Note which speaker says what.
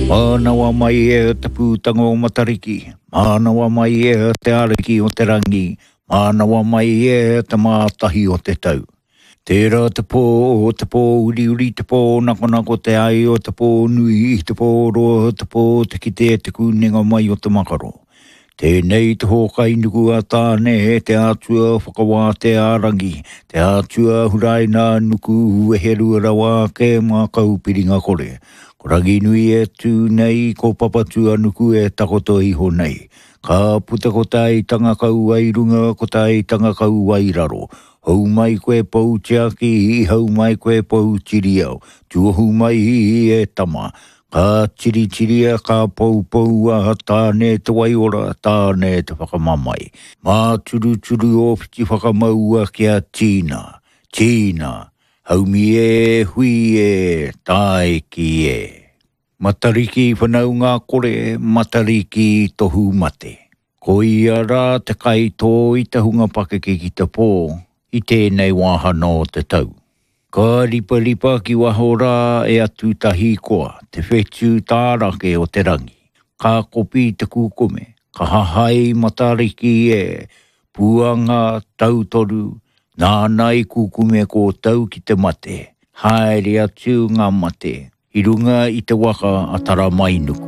Speaker 1: Manawa mai e te pūtanga o Matariki. Manawa mai e te ariki o te rangi. Manawa mai e te mātahi o te tau. Tērā te pō o te pō uri uri te pō nako te ai o te pō nui I te pō roa te pō te kite te kūninga mai o te makaro. Tēnei te hōkai nuku a tāne te ātua whakawā te ārangi. Te ātua huraina nuku ueheru rawa ke mā kaupiringa kore. Ko rangi nui e tū nei ko papatua nuku e takoto iho nei. Ka puta ko tai tanga kau ai runga ko tai tanga kau ai raro. Hau mai koe pau tiaki, hau mai koe pau tiri au. Tuahu mai e tama. Ka tiri ka pau a tāne te waiora, tāne te whakamamai. Mā turu o whiti whakamaua kia Tīna. Tīna, haumi e, hui e, tai ki e. Matariki whanau ngā kore, matariki tohu mate. Ko ia rā te kai tō I te hunga pakeke ki te pō, I tēnei wāhana o te tau. Ka ripa ki waho rā e atu tahi koa, te whetū tārake o te rangi. Ka kopi te kūkome, ka hahai matariki e, puanga tautoru, nānai kūkume ko tau ki te mate, haere atu ngā mate, I runga I te waka a tara mai nuku.